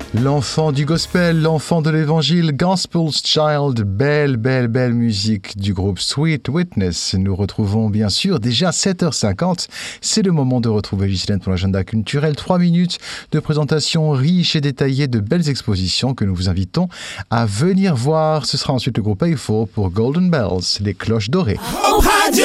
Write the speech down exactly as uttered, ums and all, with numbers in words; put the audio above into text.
L'enfant du gospel, l'enfant de l'évangile, Gospel's Child, belle, belle, belle musique du groupe Sweet Witness. Nous retrouvons bien sûr déjà sept heures cinquante. C'est le moment de retrouver Ghislaine pour l'agenda culturel. Trois minutes de présentation riche et détaillée de belles expositions que nous vous invitons à venir voir. Ce sera ensuite le groupe A quatre pour Golden Bells, les cloches dorées. Oh, radio!